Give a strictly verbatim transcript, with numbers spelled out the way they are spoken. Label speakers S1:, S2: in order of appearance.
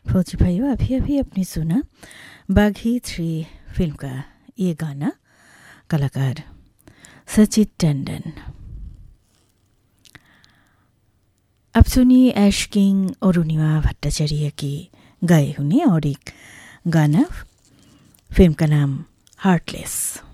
S1: फौजी भाइयों, अभी अभी अपनी सुना बाघी थ्री फिल्म का ये गाना, कलाकार सचित टंडन। अब सुनिए ऐश किंग और अरुणिमा भट्टाचार्य की गाए हुए और एक गाना, फिल्म का नाम हार्टलेस।